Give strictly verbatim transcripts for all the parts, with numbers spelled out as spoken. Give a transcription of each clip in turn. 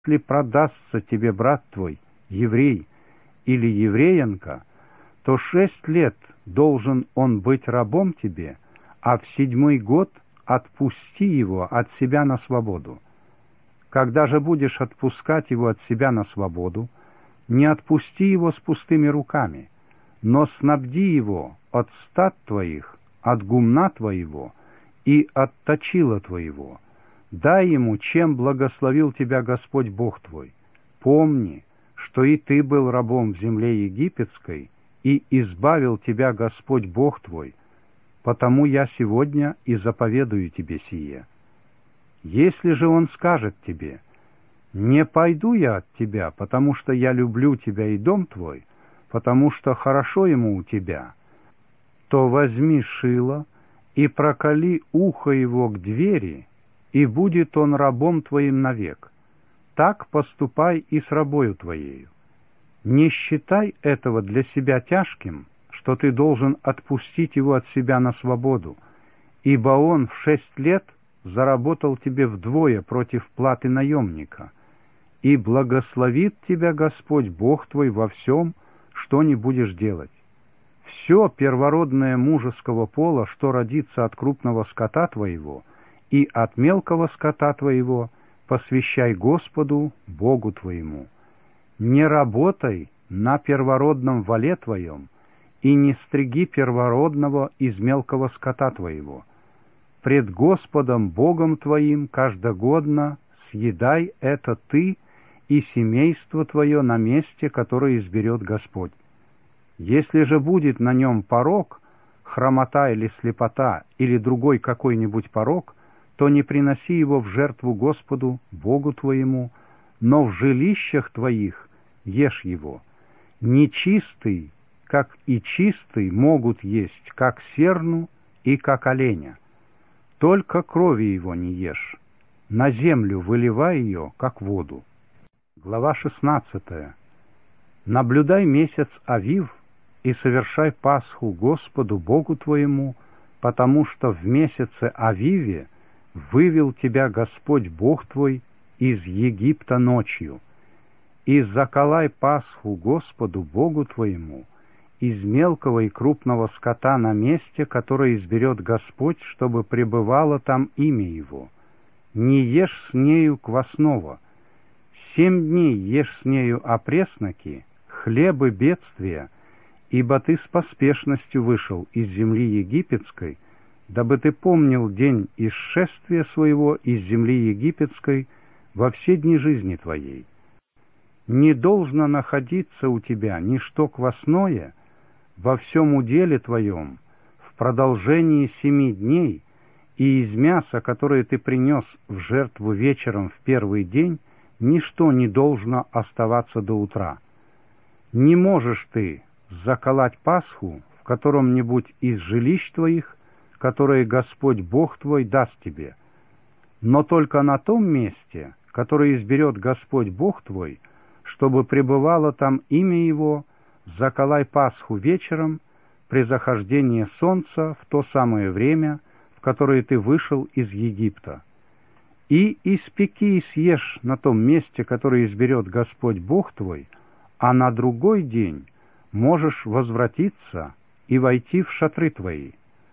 если продастся тебе брат твой, еврей или евреянка, то шесть лет должен он быть рабом тебе, а в седьмой год отпусти его от себя на свободу. Когда же будешь отпускать его от себя на свободу, не отпусти его с пустыми руками, но снабди его от стад твоих, от гумна твоего и от точила твоего. Дай ему, чем благословил тебя Господь Бог твой. Помни, что и ты был рабом в земле египетской, и избавил тебя Господь Бог твой, потому я сегодня и заповедую тебе сие. Если же он скажет тебе: не пойду я от тебя, потому что я люблю тебя и дом твой, потому что хорошо ему у тебя, то возьми шило и проколи ухо его к двери, и будет он рабом твоим навек. Так поступай и с рабою твоею. Не считай этого для себя тяжким, что ты должен отпустить его от себя на свободу, ибо он в шесть лет заработал тебе вдвое против платы наемника, и благословит тебя Господь Бог твой во всем, что не будешь делать. Все первородное мужеского пола, что родится от крупного скота твоего и от мелкого скота твоего, посвящай Господу Богу твоему. Не работай на первородном воле твоем, и не стриги первородного из мелкого скота твоего. Пред Господом Богом твоим каждогодно съедай это ты и семейство твое на месте, которое изберет Господь. Если же будет на нем порок, хромота или слепота, или другой какой-нибудь порок, то не приноси его в жертву Господу Богу твоему, но в жилищах твоих ешь его. Нечистый, как и чистый, могут есть, как серну и как оленя. Только крови его не ешь, на землю выливай ее, как воду. Глава шестнадцатая. Наблюдай месяц Авив и совершай Пасху Господу Богу твоему, потому что в месяце Авиве вывел тебя Господь Бог твой из Египта ночью. И заколай Пасху Господу Богу твоему из мелкого и крупного скота на месте, которое изберет Господь, чтобы пребывало там имя Его. Не ешь с нею квасного. Семь дней ешь с нею опресноки, хлебы бедствия, ибо ты с поспешностью вышел из земли египетской, дабы ты помнил день исшествия своего из земли египетской во все дни жизни твоей. Не должно находиться у тебя ничто квасное во всем уделе твоем в продолжении семи дней, и из мяса, которое ты принес в жертву вечером в первый день, ничто не должно оставаться до утра. Не можешь ты заколоть Пасху в котором-нибудь из жилищ твоих, которые Господь Бог твой даст тебе, но только на том месте, которое изберет Господь Бог твой, чтобы пребывало там имя Его, заколай Пасху вечером при захождении солнца в то самое время, в которое ты вышел из Египта. И испеки и съешь на том месте, которое изберет Господь Бог твой, а на другой день можешь возвратиться и войти в шатры твои.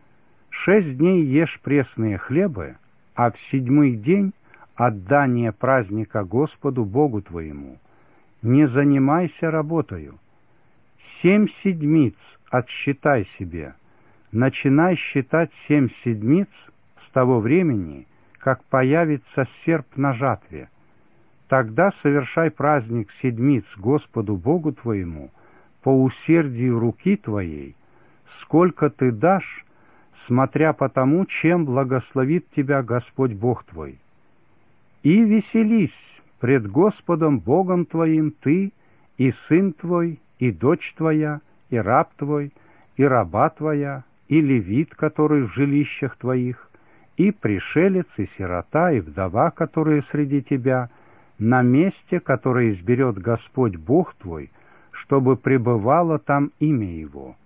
Шесть дней ешь пресные хлебы, а в седьмой день отдание праздника Господу Богу твоему. Не занимайся работою. Семь седмиц отсчитай себе. Начинай считать семь седмиц с того времени, как появится серп на жатве. Тогда совершай праздник седмиц Господу Богу твоему по усердию руки твоей, сколько ты дашь, смотря по тому, чем благословит тебя Господь Бог твой. И веселись пред Господом Богом твоим ты, и сын твой, и дочь твоя, и раб твой, и раба твоя, и левит, который в жилищах твоих, и пришелец, и сирота, и вдова, которые среди тебя, на месте, которое изберет Господь Бог твой, чтобы пребывало там имя Его.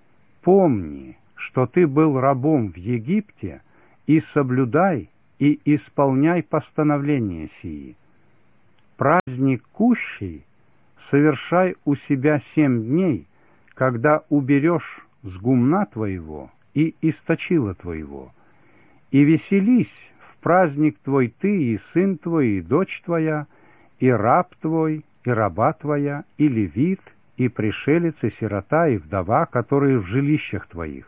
Помни, что ты был рабом в Египте, и соблюдай и исполняй постановления сии. Праздник кущий совершай у себя семь дней, когда уберешь с гумна твоего и источила твоего. И веселись в праздник твой ты, и сын твой, и дочь твоя, и раб твой, и раба твоя, и левит, и пришелец, и сирота, и вдова, которые в жилищах твоих.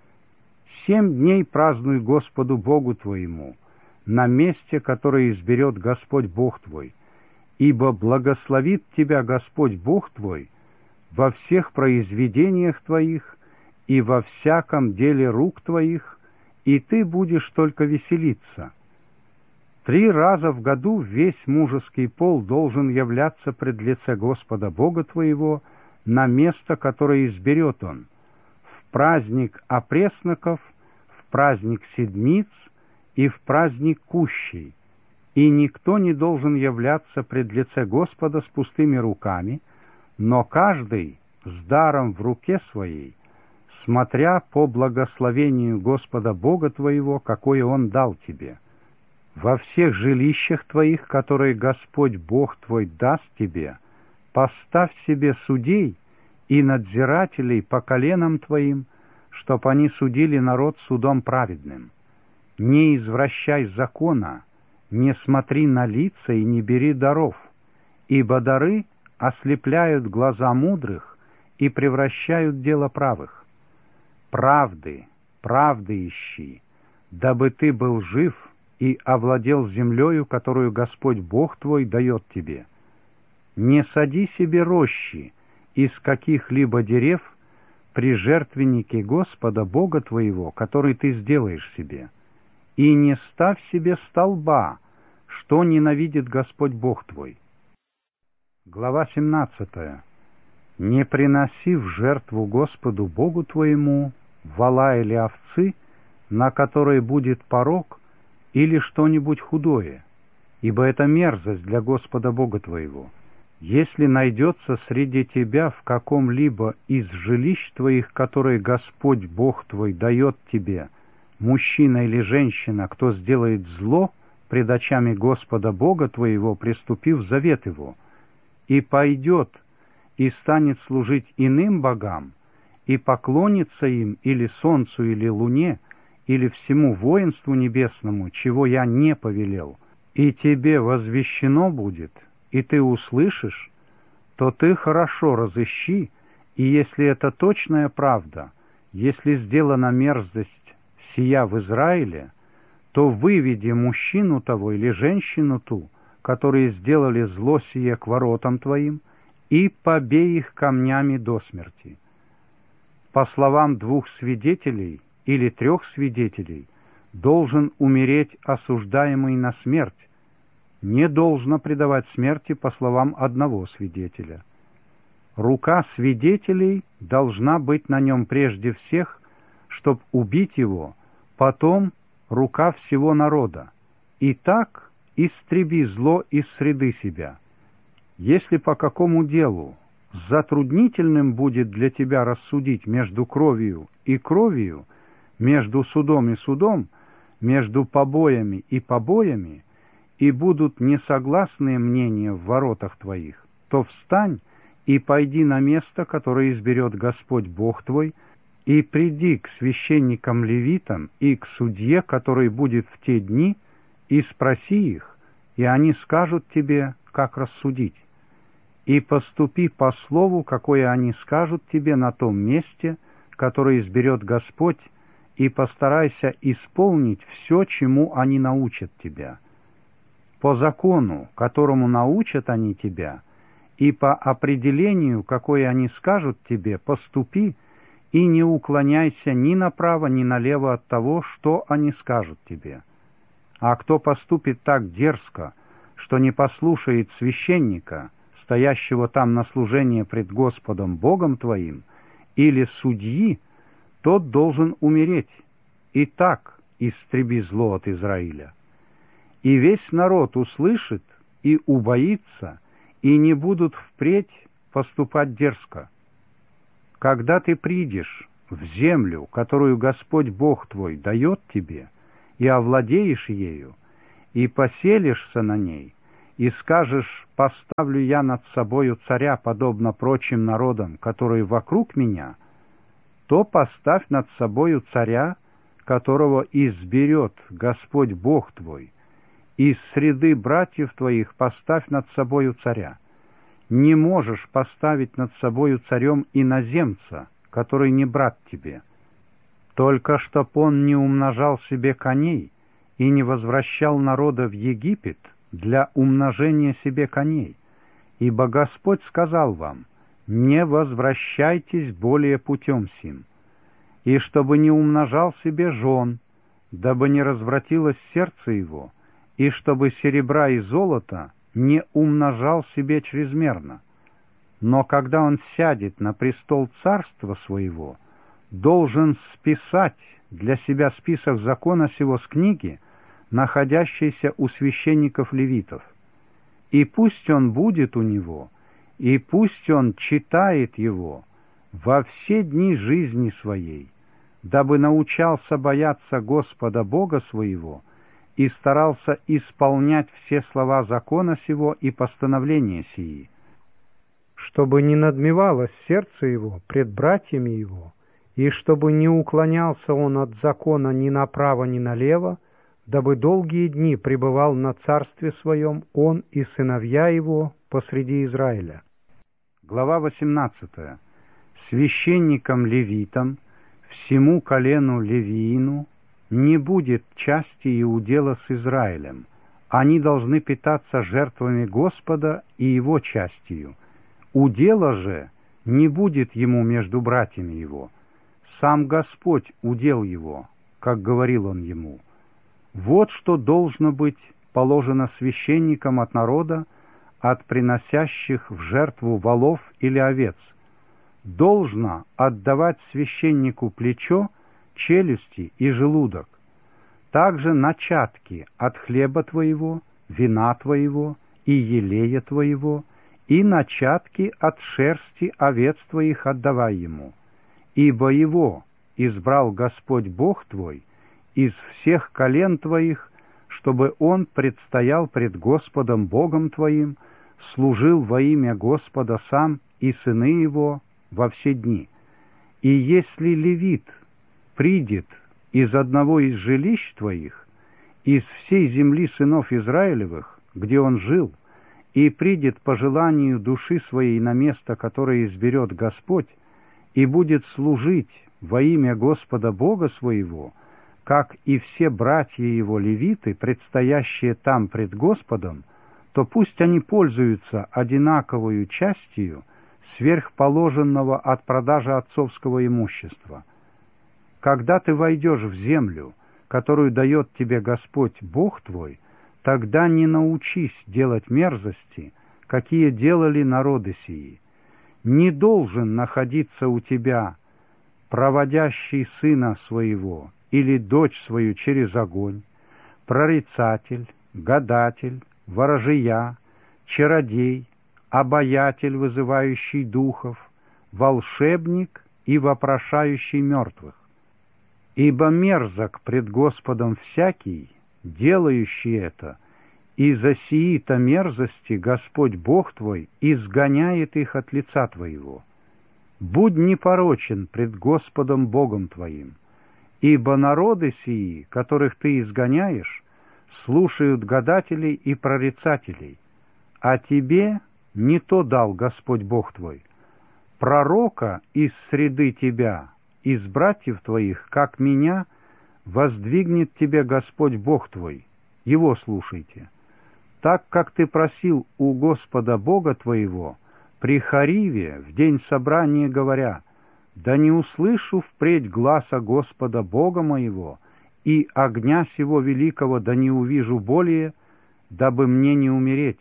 Семь дней празднуй Господу Богу твоему, на месте, которое изберет Господь Бог твой, ибо благословит тебя Господь Бог твой во всех произведениях твоих и во всяком деле рук твоих, и ты будешь только веселиться. Три раза в году весь мужеский пол должен являться пред лице Господа Бога твоего на место, которое изберет Он, в праздник опресноков, в праздник седмиц и в праздник кущей, и никто не должен являться пред лице Господа с пустыми руками, но каждый с даром в руке своей, смотря по благословению Господа Бога твоего, какое Он дал тебе. Во всех жилищах твоих, которые Господь Бог твой даст тебе, поставь себе судей и надзирателей по коленам твоим, чтоб они судили народ судом праведным. Не извращай закона, не смотри на лица и не бери даров, ибо дары ослепляют глаза мудрых и превращают дело правых. Правды, правды ищи, дабы ты был жив и овладел землею, которую Господь Бог твой дает тебе. Не сади себе рощи из каких-либо дерев при жертвеннике Господа Бога твоего, который ты сделаешь себе, и не ставь себе столба, что ненавидит Господь Бог твой. Глава семнадцатая. Не приноси в жертву Господу Богу твоему вола или овцы, на которой будет порок или что-нибудь худое, ибо это мерзость для Господа Бога твоего. Если найдется среди тебя в каком-либо из жилищ твоих, которые Господь Бог твой дает тебе, мужчина или женщина, кто сделает зло пред очами Господа Бога твоего, приступив завет его, и пойдет и станет служить иным богам, и поклонится им или солнцу, или луне, или всему воинству небесному, чего я не повелел, и тебе возвещено будет, и ты услышишь, то ты хорошо разыщи, и если это точная правда, если сделана мерзость сия в Израиле, то выведи мужчину того или женщину ту, которые сделали зло сие к воротам твоим, и побей их камнями до смерти. По словам двух свидетелей или трех свидетелей, должен умереть осуждаемый на смерть, не должно предавать смерти по словам одного свидетеля. Рука свидетелей должна быть на нем прежде всех, чтоб убить его, потом рука всего народа. И так истреби зло из среды себя. Если по какому делу затруднительным будет для тебя рассудить между кровью и кровью, между судом и судом, между побоями и побоями, и будут несогласные мнения в воротах твоих, то встань и пойди на место, которое изберет Господь Бог твой, и приди к священникам-левитам и к судье, который будет в те дни, и спроси их, и они скажут тебе, как рассудить. И поступи по слову, какое они скажут тебе на том месте, которое изберет Господь, и постарайся исполнить все, чему они научат тебя. По закону, которому научат они тебя, и по определению, какое они скажут тебе, поступи, и не уклоняйся ни направо, ни налево от того, что они скажут тебе. А кто поступит так дерзко, что не послушает священника, стоящего там на служение пред Господом Богом твоим, или судьи, тот должен умереть. И так истреби зло от Израиля. И весь народ услышит и убоится, и не будут впредь поступать дерзко. Когда ты придешь в землю, которую Господь Бог твой дает тебе, и овладеешь ею, и поселишься на ней, и скажешь: поставлю я над собою царя, подобно прочим народам, которые вокруг меня, то поставь над собою царя, которого изберет Господь Бог твой. Из среды братьев твоих поставь над собою царя. Не можешь поставить над собою царем иноземца, который не брат тебе. Только чтоб он не умножал себе коней и не возвращал народа в Египет для умножения себе коней. Ибо Господь сказал вам: не возвращайтесь более путем сим. И чтобы не умножал себе жен, дабы не развратилось сердце его, и чтобы серебра и золота не умножал себе чрезмерно. Но когда он сядет на престол царства своего, должен списать для себя список закона сего с книги, находящейся у священников-левитов. И пусть он будет у него, и пусть он читает его во все дни жизни своей, дабы научался бояться Господа Бога своего и старался исполнять все слова закона сего и постановления сии, чтобы не надмевалось сердце его пред братьями его, и чтобы не уклонялся он от закона ни направо, ни налево, дабы долгие дни пребывал на царстве своем он и сыновья его посреди Израиля. Глава восемнадцатая. Священникам-левитам, всему колену Левиину, не будет части и удела с Израилем. Они должны питаться жертвами Господа и его частью. Удела же не будет ему между братьями его. Сам Господь удел его, как говорил он ему. Вот что должно быть положено священникам от народа, от приносящих в жертву волов или овец. Должно отдавать священнику плечо, челюсти и желудок, также начатки от хлеба твоего, вина твоего и елея твоего, и начатки от шерсти овец твоих отдавай ему. Ибо его избрал Господь Бог твой из всех колен твоих, чтобы он предстоял пред Господом Богом твоим, служил во имя Господа сам и сыны его во все дни. И если левит придет из одного из жилищ твоих, из всей земли сынов Израилевых, где он жил, и придет по желанию души своей на место, которое изберет Господь, и будет служить во имя Господа Бога своего, как и все братья его левиты, предстоящие там пред Господом, то пусть они пользуются одинаковою частью сверхположенного от продажи отцовского имущества. Когда ты войдешь в землю, которую дает тебе Господь Бог твой, тогда не научись делать мерзости, какие делали народы сии. Не должен находиться у тебя проводящий сына своего или дочь свою через огонь, прорицатель, гадатель, ворожия, чародей, обаятель, вызывающий духов, волшебник и вопрошающий мертвых. Ибо мерзок пред Господом всякий, делающий это, и за сии-то мерзости Господь Бог твой изгоняет их от лица твоего. Будь непорочен пред Господом Богом твоим, ибо народы сии, которых ты изгоняешь, слушают гадателей и прорицателей, а тебе не то дал Господь Бог твой. Пророка из среды тебя, из братьев твоих, как меня, воздвигнет тебе Господь Бог твой, его слушайте. Так, как ты просил у Господа Бога твоего при Хариве в день собрания, говоря: да не услышу впредь гласа Господа Бога моего, и огня сего великого да не увижу более, дабы мне не умереть.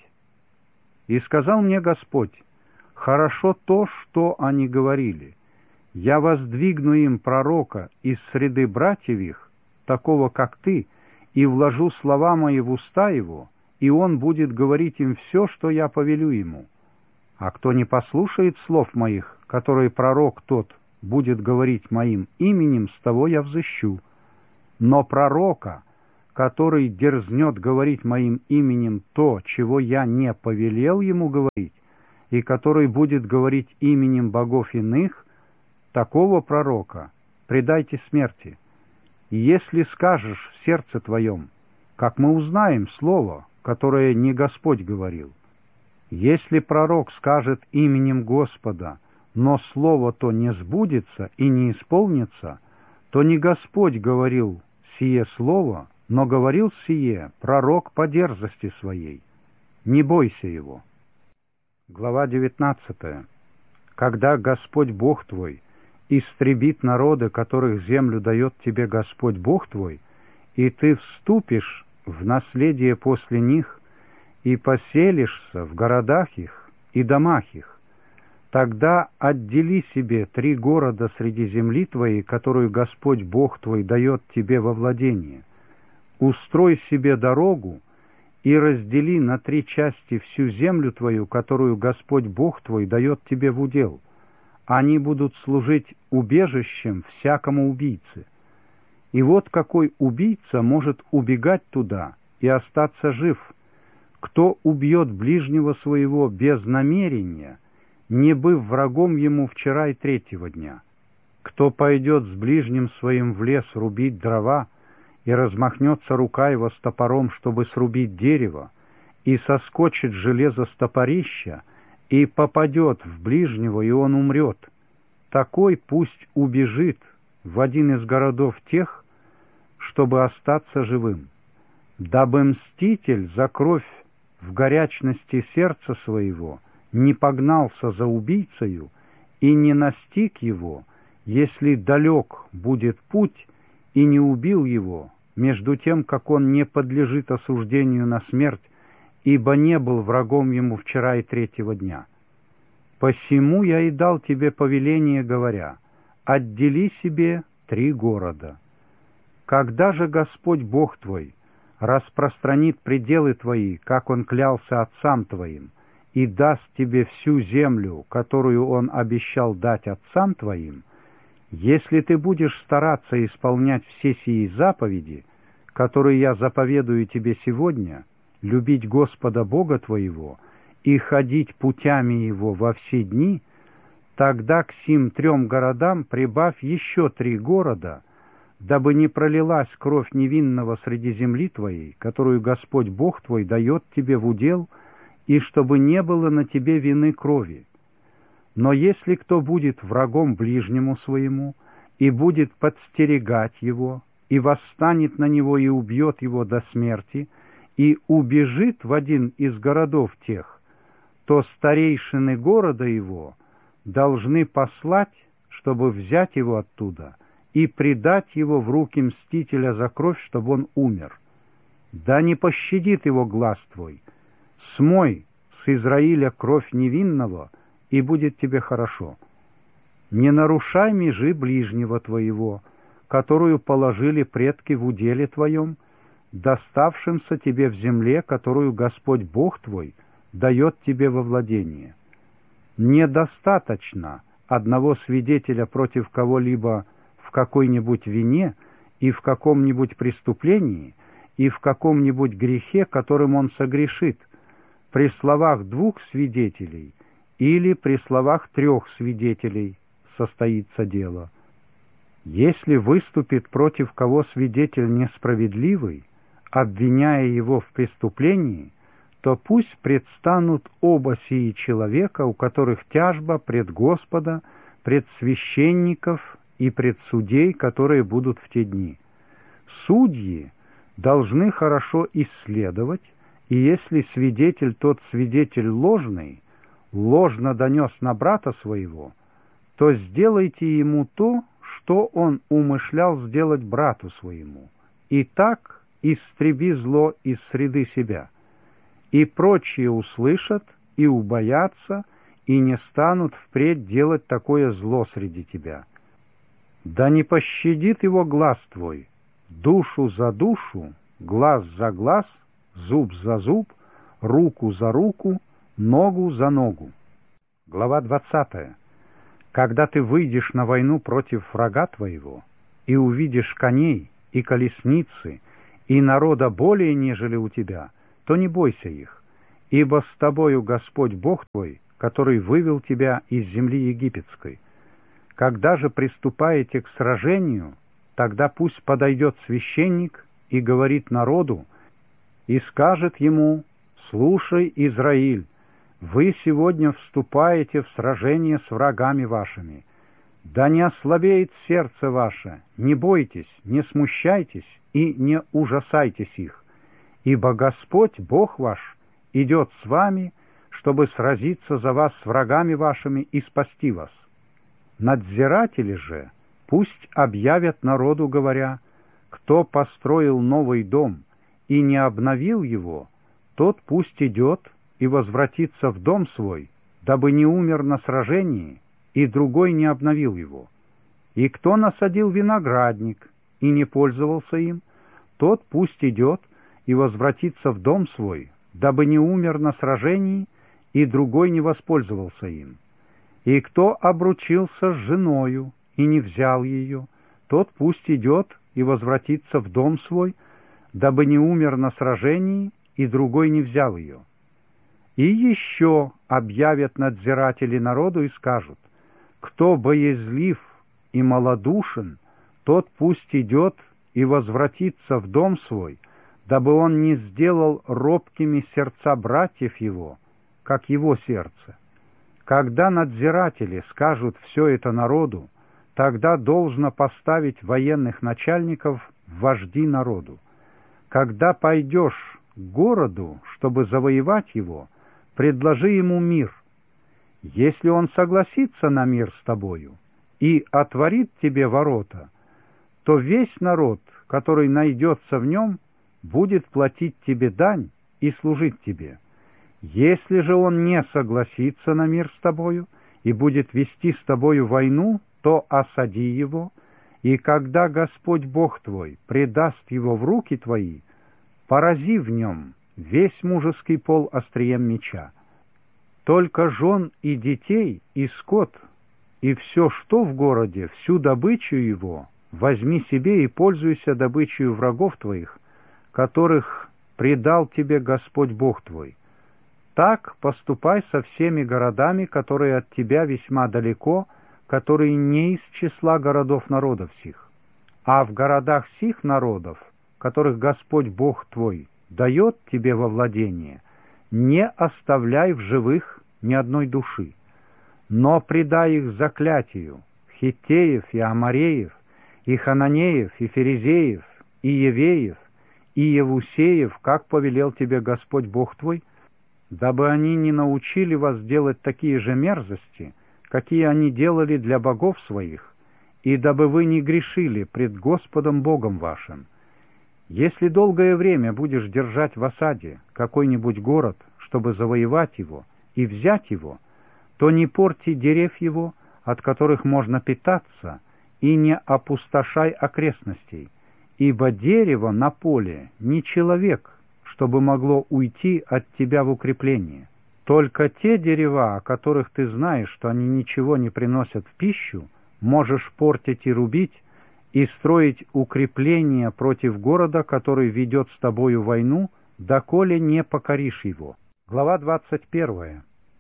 И сказал мне Господь: хорошо то, что они говорили. Я воздвигну им пророка из среды братьев их, такого как ты, и вложу слова мои в уста его, и он будет говорить им все, что я повелю ему. А кто не послушает слов моих, которые пророк тот будет говорить моим именем, с того я взыщу. Но пророка, который дерзнет говорить моим именем то, чего я не повелел ему говорить, и который будет говорить именем богов иных, такого пророка предайте смерти. И если скажешь в сердце твоем, как мы узнаем слово, которое не Господь говорил? Если пророк скажет именем Господа, но слово то не сбудется и не исполнится, то не Господь говорил сие слово, но говорил сие пророк по дерзости своей. Не бойся его. Глава девятнадцатая. Когда Господь Бог твой истребит народы, которых землю дает тебе Господь Бог твой, и ты вступишь в наследие после них, и поселишься в городах их и домах их, тогда отдели себе три города среди земли твоей, которую Господь Бог твой дает тебе во владение. Устрой себе дорогу и раздели на три части всю землю твою, которую Господь Бог твой дает тебе в удел. Они будут служить убежищем всякому убийце. И вот какой убийца может убегать туда и остаться жив: кто убьет ближнего своего без намерения, не быв врагом ему вчера и третьего дня; кто пойдет с ближним своим в лес рубить дрова, и размахнется рука его с топором, чтобы срубить дерево, и соскочит железо с топорища, и попадет в ближнего, и он умрет, такой пусть убежит в один из городов тех, чтобы остаться живым, дабы мститель за кровь в горячности сердца своего не погнался за убийцею и не настиг его, если далек будет путь, и не убил его, между тем, как он не подлежит осуждению на смерть, ибо не был врагом ему вчера и третьего дня. Посему я и дал тебе повеление, говоря: отдели себе три города. Когда же Господь Бог твой распространит пределы твои, как Он клялся отцам твоим, и даст тебе всю землю, которую Он обещал дать отцам твоим, если ты будешь стараться исполнять все сии заповеди, которые я заповедую тебе сегодня, любить Господа Бога твоего и ходить путями Его во все дни, тогда к сим трем городам прибавь еще три города, дабы не пролилась кровь невинного среди земли твоей, которую Господь Бог твой дает тебе в удел, и чтобы не было на тебе вины крови. Но если кто будет врагом ближнему своему и будет подстерегать его, и восстанет на него и убьет его до смерти, и убежит в один из городов тех, то старейшины города его должны послать, чтобы взять его оттуда и предать его в руки мстителя за кровь, чтобы он умер. Да не пощадит его глаз твой. Смой с Израиля кровь невинного, и будет тебе хорошо. Не нарушай межи ближнего твоего, которую положили предки в уделе твоем, доставшимся тебе в земле, которую Господь Бог твой дает тебе во владение. Недостаточно одного свидетеля против кого-либо в какой-нибудь вине и в каком-нибудь преступлении и в каком-нибудь грехе, которым он согрешит, при словах двух свидетелей или при словах трех свидетелей состоится дело. Если выступит против кого свидетель несправедливый, обвиняя его в преступлении, то пусть предстанут оба сии человека, у которых тяжба пред Господа, пред священников и пред судей, которые будут в те дни. Судьи должны хорошо исследовать, и если свидетель тот свидетель ложный, ложно донес на брата своего, то сделайте ему то, что он умышлял сделать брату своему, и так истреби зло из среды себя. И прочие услышат и убоятся, и не станут впредь делать такое зло среди тебя. Да не пощадит его глаз твой, душу за душу, глаз за глаз, зуб за зуб, руку за руку, ногу за ногу. Глава двадцатая. Когда ты выйдешь на войну против врага твоего, и увидишь коней, и колесницы, и народа более, нежели у тебя, то не бойся их, ибо с тобою Господь Бог твой, который вывел тебя из земли египетской. Когда же приступаете к сражению, тогда пусть подойдет священник и говорит народу, и скажет ему: «Слушай, Израиль, вы сегодня вступаете в сражение с врагами вашими. Да не ослабеет сердце ваше, не бойтесь, не смущайтесь и не ужасайтесь их, ибо Господь, Бог ваш, идет с вами, чтобы сразиться за вас с врагами вашими и спасти вас». Надзиратели же пусть объявят народу, говоря: «Кто построил новый дом и не обновил его, тот пусть идет и возвратится в дом свой, дабы не умер на сражении, и другой не обновил его. И кто насадил виноградник и не пользовался им, тот пусть идет и возвратится в дом свой, дабы не умер на сражении, и другой не воспользовался им. И кто обручился с женою и не взял ее, тот пусть идет и возвратится в дом свой, дабы не умер на сражении, и другой не взял ее». И еще объявят надзиратели народу и скажут: «Кто боязлив и малодушен, тот пусть идет и возвратится в дом свой, дабы он не сделал робкими сердца братьев его, как его сердце». Когда надзиратели скажут все это народу, тогда должно поставить военных начальников в вожди народу. Когда пойдешь к городу, чтобы завоевать его, предложи ему мир. Если он согласится на мир с тобою и отворит тебе ворота, то весь народ, который найдется в нем, будет платить тебе дань и служить тебе. Если же он не согласится на мир с тобою и будет вести с тобою войну, то осади его, и когда Господь Бог твой предаст его в руки твои, порази в нем весь мужеский пол острием меча. Только жен и детей, и скот, и все, что в городе, всю добычу его, возьми себе и пользуйся добычей врагов твоих, которых предал тебе Господь Бог твой. Так поступай со всеми городами, которые от тебя весьма далеко, которые не из числа городов народов сих. А в городах сих народов, которых Господь Бог твой дает тебе во владение, не оставляй в живых ни одной души, но предай их заклятию Хиттеев и Амореев, и Хананеев, и Ферезеев, и Евеев, и Евусеев, как повелел тебе Господь Бог твой, дабы они не научили вас делать такие же мерзости, какие они делали для богов своих, и дабы вы не грешили пред Господом Богом вашим. Если долгое время будешь держать в осаде какой-нибудь город, чтобы завоевать его и взять его, то не порти дерев его, от которых можно питаться, и не опустошай окрестностей, ибо дерево на поле не человек, чтобы могло уйти от тебя в укрепление. Только те дерева, о которых ты знаешь, что они ничего не приносят в пищу, можешь портить и рубить, и строить укрепления против города, который ведет с тобою войну, доколе не покоришь его. Глава двадцать первая.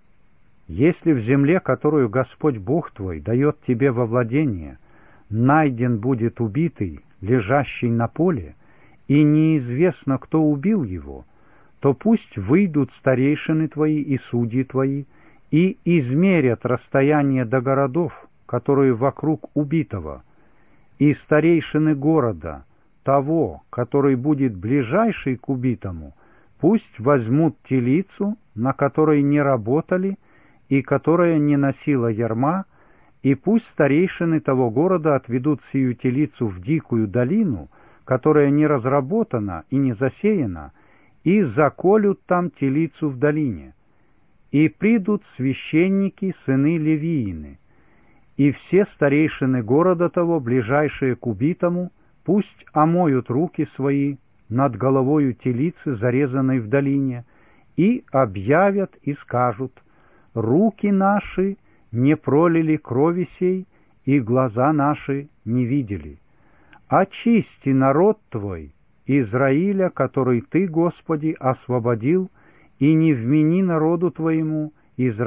Если в земле, которую Господь Бог твой дает тебе во владение, найден будет убитый, лежащий на поле, и неизвестно, кто убил его, то пусть выйдут старейшины твои и судьи твои и измерят расстояние до городов, которые вокруг убитого, и старейшины города, того, который будет ближайший к убитому, пусть возьмут телицу, на которой не работали и которая не носила ярма, и пусть старейшины того города отведут сию телицу в дикую долину, которая не разработана и не засеяна, и заколют там телицу в долине. И придут священники, сыны Левиины, и все старейшины города того, ближайшие к убитому, пусть омоют руки свои над головою телицы, зарезанной в долине, и объявят и скажут: «Руки наши не пролили крови сей, и глаза наши не видели. Очисти народ твой Израиля, который Ты, Господи, освободил, и не вмени народу Твоему, Израилю,